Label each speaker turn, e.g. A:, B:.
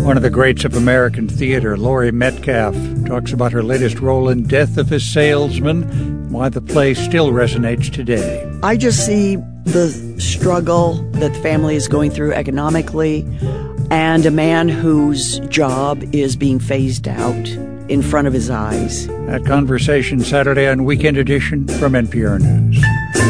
A: One of the greats of American theater, Laurie Metcalf, talks about her latest role in Death of a Salesman, and why the play still resonates today.
B: I just see the struggle that the family is going through economically, and a man whose job is being phased out in front of his eyes.
A: That conversation Saturday on Weekend Edition from NPR News.